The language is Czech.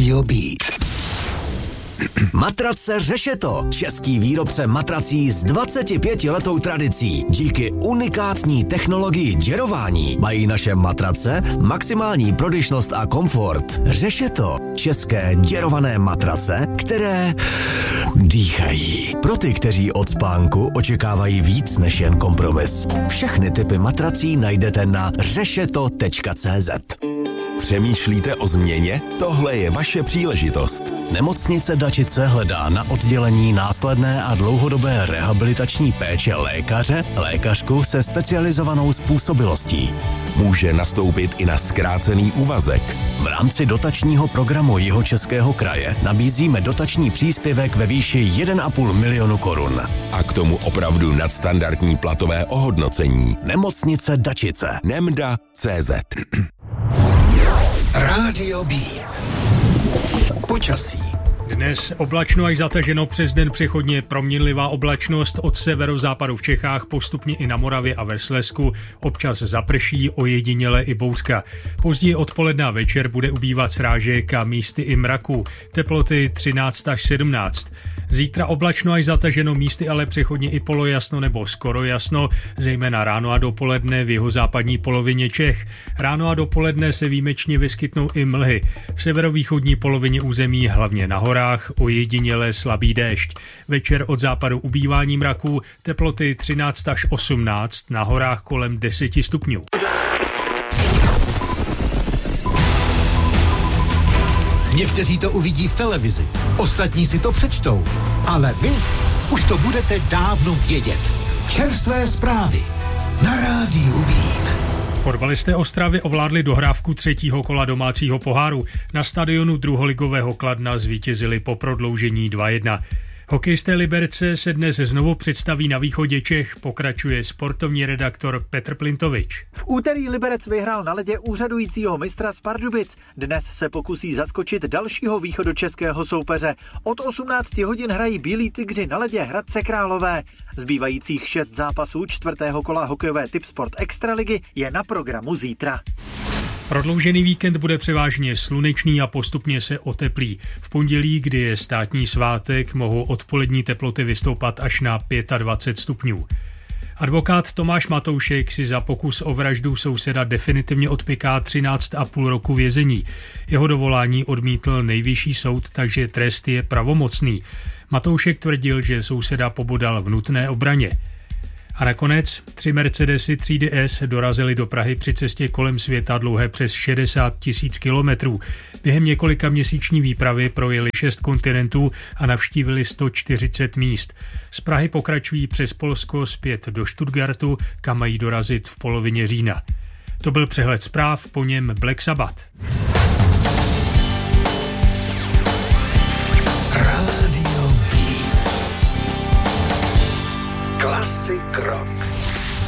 Radio Beat. Matrace Řešeto, český výrobce matrací s 25letou tradicí. Díky unikátní technologii děrování mají naše matrace maximální prodyšnost a komfort. Řešeto, české děrované matrace, které dýchají. Pro ty, kteří od spánku očekávají víc než jen kompromis. Všechny typy matrací najdete na řešeto.cz. Přemýšlíte o změně? Tohle je vaše příležitost. Nemocnice Dačice hledá na oddělení následné a dlouhodobé rehabilitační péče lékařku se specializovanou způsobilostí. Může nastoupit i na zkrácený úvazek. V rámci dotačního programu Jihočeského kraje nabízíme dotační příspěvek ve výši 1,5 milionu korun. A k tomu opravdu nadstandardní platové ohodnocení. Nemocnice Dačice. Nemda.cz. Radio Beat. Počasí. Dnes oblačno až zataženo, přes den přechodně proměnlivá oblačnost, od severozápadu v Čechách, postupně i na Moravě a ve Slezsku, občas zaprší, ojediněle i bouřka. Později odpoledne a večer bude ubývat srážek a místy i mraku, teploty 13 až 17. Zítra oblačno až zataženo, místy ale přechodně i polojasno nebo skoro jasno, zejména ráno a dopoledne v jihozápadní polovině Čech. Ráno a dopoledne se výjimečně vyskytnou i mlhy. V severovýchodní polovině území, hlavně na horách, ojediněle slabý déšť. Večer od západu ubývání mraků, teploty 13 až 18, na horách kolem 10 stupňů. Někteří to uvidí v televizi, ostatní si to přečtou, ale vy už to budete dávno vědět. Čerstvé zprávy na Rádiu Beat. Fotbalisté Ostravy ovládli dohrávku třetího kola domácího poháru. Na stadionu druholigového Kladna zvítězili po prodloužení 2-1. Hokejisté Liberce se dnes znovu představí na východě Čech, pokračuje sportovní redaktor Petr Plintovič. V úterý Liberec vyhrál na ledě úřadujícího mistra z Pardubic. Dnes se pokusí zaskočit dalšího východočeského soupeře. Od 18 hodin hrají Bílí tygři na ledě Hradce Králové. Zbývajících 6 zápasů čtvrtého kola hokejové Tipsport Extraligy je na programu zítra. Prodloužený víkend bude převážně slunečný a postupně se oteplí. V pondělí, kdy je státní svátek, mohou odpolední teploty vystoupat až na 25 stupňů. Advokát Tomáš Matoušek si za pokus o vraždu souseda definitivně odpiká 13,5 roku vězení. Jeho dovolání odmítl nejvyšší soud, takže trest je pravomocný. Matoušek tvrdil, že souseda pobodal v nutné obraně. A nakonec 3 Mercedesy třídy S dorazily do Prahy při cestě kolem světa dlouhé přes 60 000 kilometrů. Během několika měsíční výpravy projeli 6 kontinentů a navštívili 140 míst. Z Prahy pokračují přes Polsko zpět do Stuttgartu, kam mají dorazit v polovině října. To byl přehled zpráv, po něm Black Sabbath.